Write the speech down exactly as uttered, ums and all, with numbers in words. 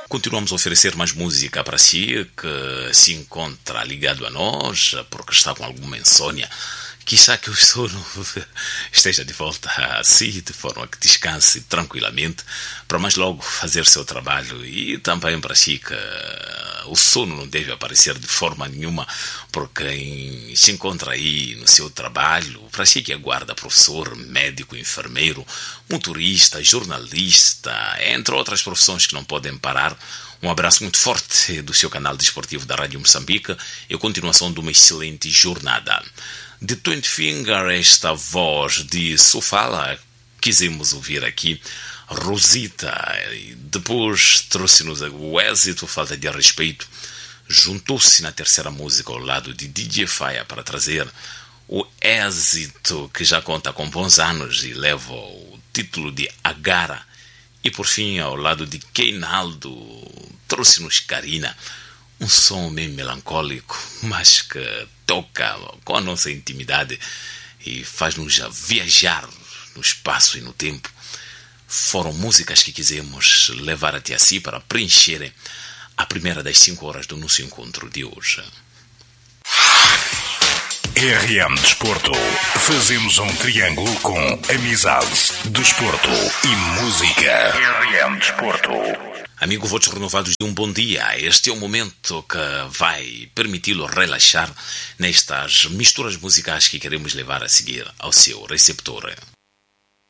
Continuamos a oferecer mais música para si que se encontra ligado a nós porque está com alguma insônia. Quizá que o sono esteja de volta a si, de forma que descanse tranquilamente, para mais logo fazer seu trabalho. E também para si que o sono não deve aparecer de forma nenhuma, porque quem se encontra aí no seu trabalho, para si que é guarda, professor, médico, enfermeiro, motorista, jornalista, entre outras profissões que não podem parar, um abraço muito forte do seu canal desportivo da Rádio Moçambique e a continuação de uma excelente jornada. De Twenty Finger, esta voz de Sofala, quisemos ouvir aqui Rosita, e depois trouxe-nos o êxito, falta de respeito, juntou-se na terceira música ao lado de D J Faia para trazer o êxito que já conta com bons anos e leva o título de Agara, e por fim ao lado de Keinaldo trouxe-nos Karina, um som meio melancólico, mas que toca com a nossa intimidade e faz-nos viajar no espaço e no tempo. Foram músicas que quisemos levar até si para preencherem a primeira das cinco horas do nosso encontro de hoje. R M Desporto. Fazemos um triângulo com amizade, desporto e música. R M Desporto. Amigo, votos renovados de um bom dia. Este é o momento que vai permiti-lo relaxar nestas misturas musicais que queremos levar a seguir ao seu receptor.